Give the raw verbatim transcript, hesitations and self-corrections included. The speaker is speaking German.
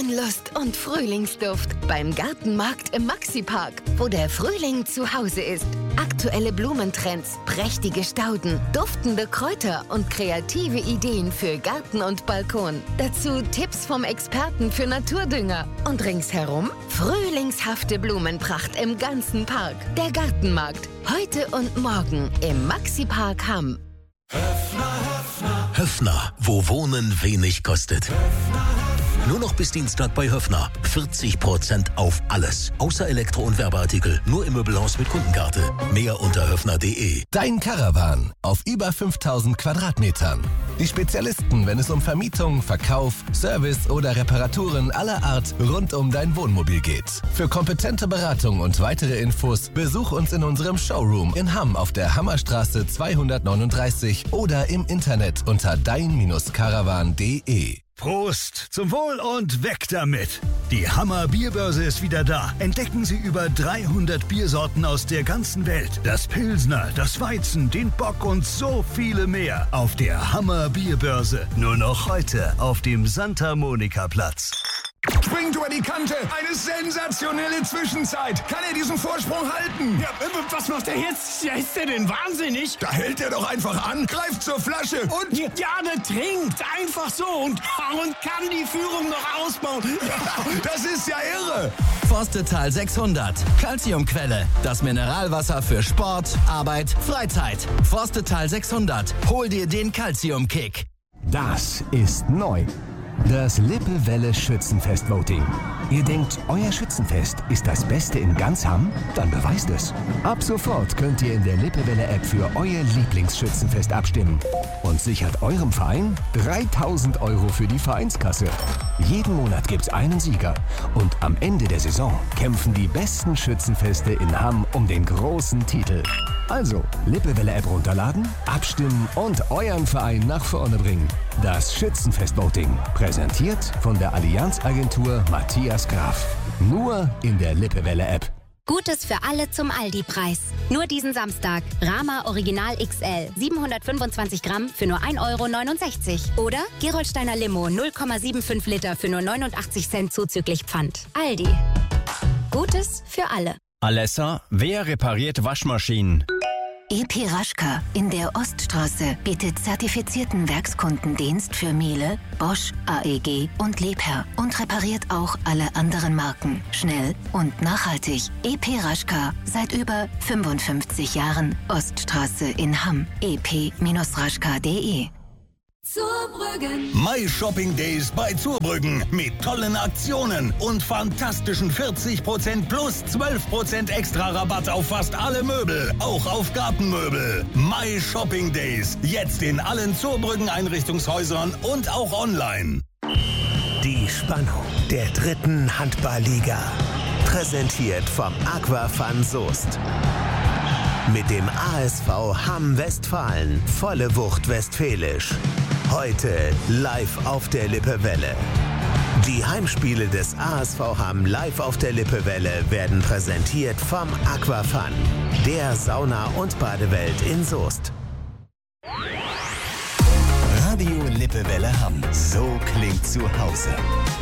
Blumenlust und Frühlingsduft beim Gartenmarkt im Maxipark, wo der Frühling zu Hause ist. Aktuelle Blumentrends, prächtige Stauden, duftende Kräuter und kreative Ideen für Garten und Balkon. Dazu Tipps vom Experten für Naturdünger. Und ringsherum frühlingshafte Blumenpracht im ganzen Park. Der Gartenmarkt, heute und morgen im Maxipark Hamm. Höffner, Höffner. Höffner, wo Wohnen wenig kostet. Höffner, Höffner. Nur noch bis Dienstag bei Höffner. vierzig Prozent auf alles. Außer Elektro- und Werbeartikel. Nur im Möbelhaus mit Kundenkarte. Mehr unter höffner punkt de. Dein Caravan auf über fünftausend Quadratmetern. Die Spezialisten, wenn es um Vermietung, Verkauf, Service oder Reparaturen aller Art rund um dein Wohnmobil geht. Für kompetente Beratung und weitere Infos besuch uns in unserem Showroom in Hamm auf der Hammerstraße zweihundertneununddreißig oder im Internet unter dein Caravan punkt de. Prost, zum Wohl und weg damit! Die Hammer Bierbörse ist wieder da. Entdecken Sie über dreihundert Biersorten aus der ganzen Welt. Das Pilsner, das Weizen, den Bock und so viele mehr. Auf der Hammer Bierbörse. Nur noch heute auf dem Santa Monica Platz. Springt über die Kante. Eine sensationelle Zwischenzeit. Kann er diesen Vorsprung halten? Ja, was macht er jetzt? Ja, ist der denn wahnsinnig? Da hält er doch einfach an, greift zur Flasche und... Ja, ja, der trinkt einfach so und, und kann die Führung noch ausbauen. Das ist ja irre. Forstetal sechshundert. Calciumquelle. Das Mineralwasser für Sport, Arbeit, Freizeit. Forstetal sechshundert. Hol dir den Calcium-Kick. Das ist neu. Das Lippewelle Schützenfest Voting. Ihr denkt, euer Schützenfest ist das Beste in ganz Hamm? Dann beweist es. Ab sofort könnt ihr in der Lippewelle App für euer Lieblingsschützenfest abstimmen und sichert eurem Verein dreitausend Euro für die Vereinskasse. Jeden Monat gibt's einen Sieger und am Ende der Saison kämpfen die besten Schützenfeste in Hamm um den großen Titel. Also, Lippewelle App runterladen, abstimmen und euren Verein nach vorne bringen. Das Schützenfest Voting, präsentiert von der Allianz-Agentur Matthias Graf. Nur in der Lippewelle App. Gutes für alle zum Aldi-Preis. Nur diesen Samstag. Rama Original X L. siebenhundertfünfundzwanzig Gramm für nur ein Euro neunundsechzig. Oder Gerolsteiner Limo null Komma fünfundsiebzig Liter für nur neunundachtzig Cent zuzüglich Pfand. Aldi. Gutes für alle. Alessa, wer repariert Waschmaschinen? E P Raschka in der Oststraße bietet zertifizierten Werkskundendienst für Miele, Bosch, A E G und Liebherr und repariert auch alle anderen Marken. Schnell und nachhaltig. E P Raschka seit über fünfundfünfzig Jahren. Oststraße in Hamm. e p Raschka punkt de. Zurbrüggen. My Shopping Days bei Zurbrüggen mit tollen Aktionen und fantastischen vierzig Prozent plus zwölf Prozent extra Rabatt auf fast alle Möbel, auch auf Gartenmöbel. My Shopping Days, jetzt in allen Zurbrüggen Einrichtungshäusern und auch online. Die Spannung der dritten Handballliga. Präsentiert vom Aquafan Soest. Mit dem A S V Hamm Westfalen, volle Wucht westfälisch. Heute live auf der Lippewelle. Die Heimspiele des A S V Hamm live auf der Lippewelle werden präsentiert vom Aquafan, der Sauna- und Badewelt in Soest. Radio Lippewelle Hamm. So klingt zu Hause.